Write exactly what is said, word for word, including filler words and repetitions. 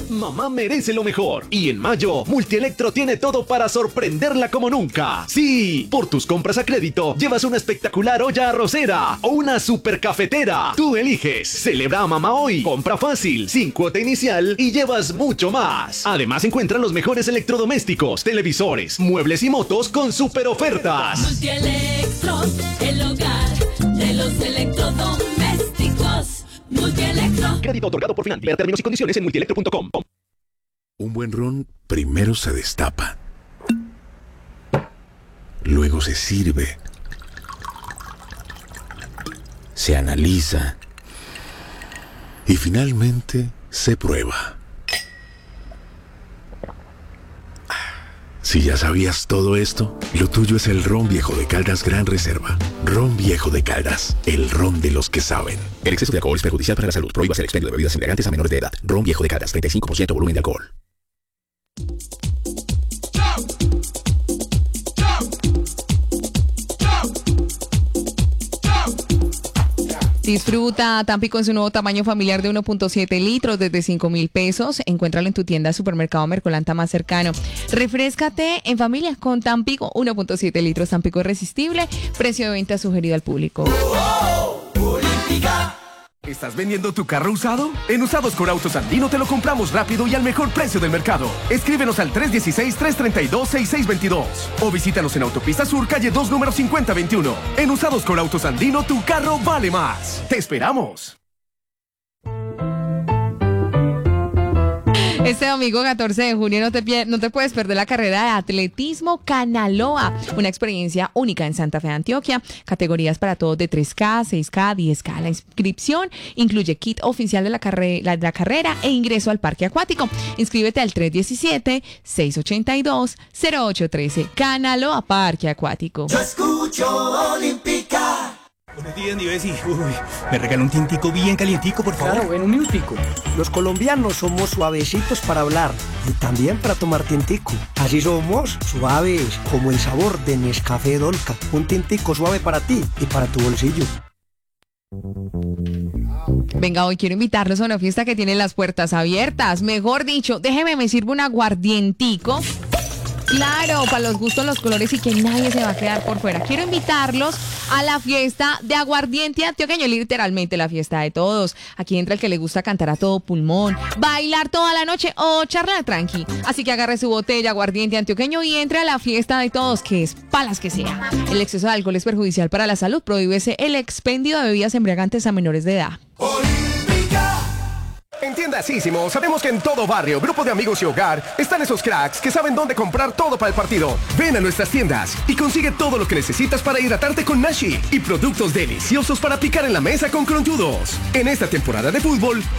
Mamá merece lo mejor. Y en mayo, Multielectro tiene todo para sorprenderla como nunca. Sí, por tus compras a crédito, llevas una espectacular olla arrocera o una super cafetera. Tú eliges. Celebra a mamá hoy. Compra fácil, sin cuota inicial y llevas mucho más. Además, encuentra los mejores electrodomésticos, televisores, muebles y motos con super ofertas. Multielectro, el hogar de los electrodomésticos. Multielectro. Crédito otorgado por Finantia. Términos y condiciones en multielectro punto com. Un buen ron primero se destapa, luego se sirve, se analiza y finalmente se prueba. Si ya sabías todo esto, lo tuyo es el ron viejo de Caldas Gran Reserva. Ron viejo de Caldas, el ron de los que saben. El exceso de alcohol es perjudicial para la salud. Prohíbas el expendio de bebidas embriagantes a menores de edad. Ron viejo de Caldas, treinta y cinco por ciento volumen de alcohol. Disfruta Tampico en su nuevo tamaño familiar de uno punto siete litros desde cinco mil pesos. Encuéntralo en tu tienda Supermercado Mercolanta más cercano. Refréscate en familia con Tampico uno punto siete litros. Tampico irresistible. Precio de venta sugerido al público. Oh, oh, Olímpica. ¿Estás vendiendo tu carro usado? En Usados con Autos Andino te lo compramos rápido y al mejor precio del mercado. Escríbenos al tres uno seis, tres tres dos, seis seis dos dos o visítanos en Autopista Sur, calle dos, número cincuenta veintiuno. En Usados con Autos Andino, tu carro vale más. ¡Te esperamos! Este domingo catorce de junio no te, no te puedes perder la carrera de atletismo Canaloa, una experiencia única en Santa Fe, Antioquia. Categorías para todos de tres K, seis K, diez K. La inscripción incluye kit oficial de la, carre la, de la carrera e ingreso al parque acuático. Inscríbete al tres uno siete, seis ocho dos, cero ocho uno tres. Canaloa Parque Acuático. Yo escucho Olímpica. Buenos días, mi Bessie. Uy, me regaló un tintico bien calientico, por favor. Claro, en un minutico. Los colombianos somos suavecitos para hablar y también para tomar tintico. Así somos suaves, como el sabor de Nescafé Dolca. Un tintico suave para ti y para tu bolsillo. Venga, hoy quiero invitarlos a una fiesta que tiene las puertas abiertas. Mejor dicho, déjeme me sirvo un aguardientico. Claro, para los gustos, los colores y que nadie se va a quedar por fuera. Quiero invitarlos a la fiesta de aguardiente antioqueño, literalmente la fiesta de todos. Aquí entra el que le gusta cantar a todo pulmón, bailar toda la noche o charlar tranqui. Así que agarre su botella aguardiente antioqueño y entre a la fiesta de todos, que es palas que sea. El exceso de alcohol es perjudicial para la salud. Prohíbese el expendio de bebidas embriagantes a menores de edad. En Tiendasísimo sabemos que en todo barrio, grupo de amigos y hogar están esos cracks que saben dónde comprar todo para el partido. Ven a nuestras tiendas y consigue todo lo que necesitas para hidratarte con Nashi y productos deliciosos para picar en la mesa con Cronjudos. En esta temporada de fútbol,